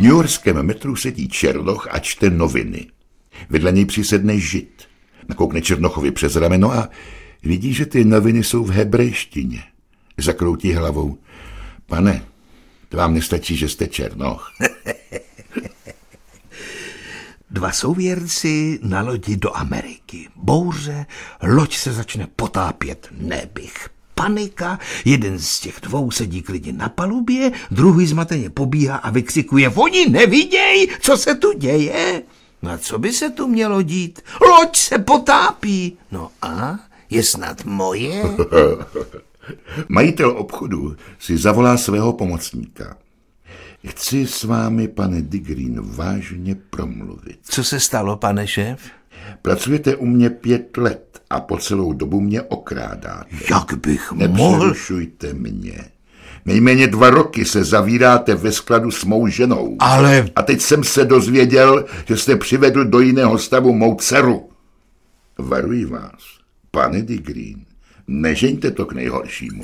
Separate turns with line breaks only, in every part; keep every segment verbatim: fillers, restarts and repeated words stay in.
newyorském metru sedí černoch a čte noviny. Vedle něj přisedne žid. Nakoukne Černochovi přes rameno a vidí, že ty noviny jsou v hebrejštině. Zakroutí hlavou. Pane, to vám nestačí, že jste černoch.
Dva souvěrci na lodi do Ameriky. Bouře, loď se začne potápět, nebych. Panika, jeden z těch dvou sedí klidně na palubě, druhý zmateně pobíhá a vykřikuje: oni neviděj, co se tu děje. No a co by se tu mělo dít? Loď se potápí. No a je snad moje?
Majitel obchodu si zavolá svého pomocníka. Chci s vámi, pane Digreen, vážně promluvit.
Co se stalo, pane šéf?
Pracujete u mě pět let a po celou dobu mě okrádáte.
Jak bych mohl?
Nepřerušujte mě. Nejméně dva roky se zavíráte ve skladu s mou ženou.
Ale...
A teď jsem se dozvěděl, že jste přivedl do jiného stavu mou dceru. Varuji vás, pane Digreen, nežeňte to k nejhoršímu.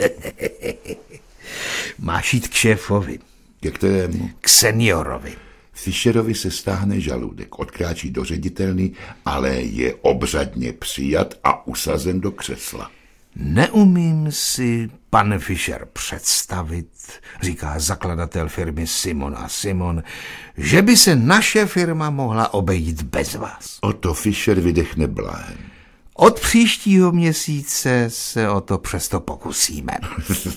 Máš jít k šéfovi.
Ke kterému?
K seniorovi.
Fischerovi se stáhne žaludek, odkráčí do ředitelny, ale je obřadně přijat a usazen do křesla.
Neumím si, pane Fischer, představit, říká zakladatel firmy Simon a Simon, že by se naše firma mohla obejít bez vás.
Otto Fischer vydechne bláhem.
Od příštího měsíce se o to přesto pokusíme.